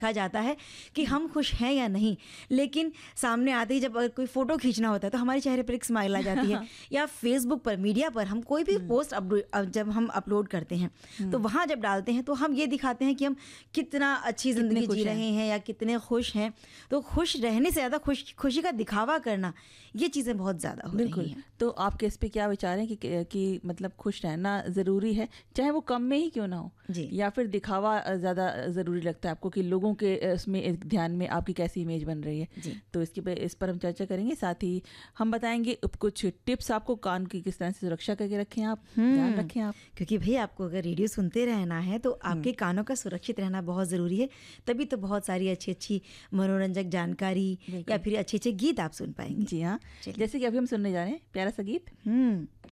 कहा जाता है कि हम खुश हैं या नहीं, लेकिन सामने आते ही जब अगर कोई फोटो खींचना होता है तो हमारे चेहरे पर एक स्माइल आ जाती है। या फेसबुक पर, मीडिया पर हम कोई भी पोस्ट जब हम अपलोड करते हैं तो वहाँ जब डालते हैं तो हम ये दिखाते हैं कि हम कितना अच्छी ज़िंदगी जी रहे हैं या कितने खुश हैं। तो खुश रहने से ज़्यादा खुशी का दिखावा करना, ये चीज़ें बहुत ज़्यादा हो रही हैं। तो आपके इस पे क्या विचार है कि मतलब खुश रहना ज़रूरी है, चाहे वो कम में ही क्यों ना हो, या फिर दिखावा ज़्यादा ज़रूरी लगता है आपको कि लोगों के इसमें ध्यान में आपकी कैसी इमेज बन रही है? तो इस पर हम चर्चा करेंगे। साथ ही हम बताएंगे कुछ टिप्स आपको, कान की किस तरह से सुरक्षा करके रखें आप, ध्यान रखें आप, क्योंकि भाई आपको अगर रेडियो सुनते रहना है तो आपके कानों का सुरक्षित रहना बहुत ज़रूरी है। तभी तो बहुत सारी अच्छी अच्छी मनोरंजक जानकारी या फिर अच्छे अच्छे गीत आप सुन पाएंगे। जी हाँ, जैसे कि अभी हम सुनने जा रहे हैं प्यारा सा गीत।